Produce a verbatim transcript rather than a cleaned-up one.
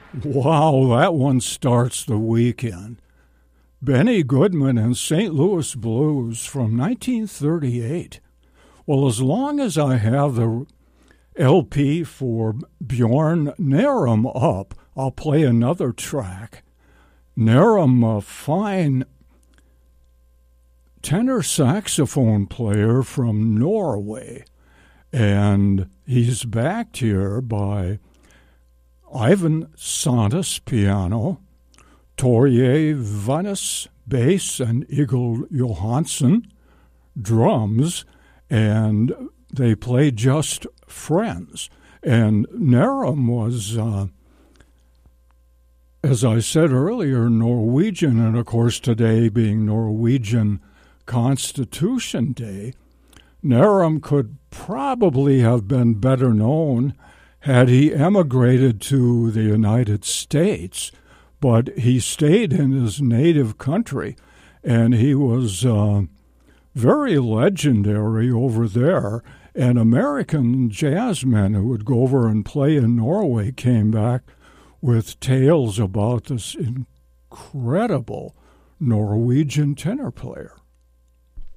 Wow, that one starts the weekend. Benny Goodman and Saint Louis Blues from nineteen thirty-eight. Well, as long as I have the L P for Bjorn Narum up, I'll play another track. Narum, a fine tenor saxophone player from Norway, and he's backed here by Ivan Santos piano, Torje Vannes bass, and Egil Johansson drums, and they play Just Friends. And Narum was, uh, as I said earlier, Norwegian, and of course today being Norwegian Constitution Day, Narum could probably have been better known had he emigrated to the United States, but he stayed in his native country, and he was uh, very legendary over there. And American jazzmen who would go over and play in Norway came back with tales about this incredible Norwegian tenor player.